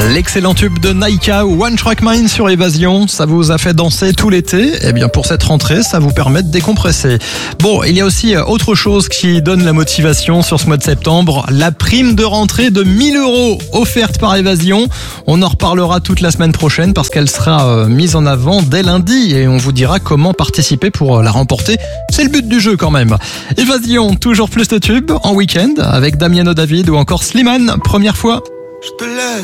L'excellent tube de Naika, One Track Mind sur Évasion, ça vous a fait danser tout l'été. Eh bien pour cette rentrée, ça vous permet de décompresser. Bon, il y a aussi autre chose qui donne la motivation sur ce mois de septembre, la prime de rentrée de 1 000 € offerte par Évasion. On en reparlera toute la semaine prochaine parce qu'elle sera mise en avant dès lundi et on vous dira comment participer pour la remporter. C'est le but du jeu quand même. Évasion, toujours plus de tubes en week-end avec Damiano David ou encore Slimane, première fois. Je te laisse.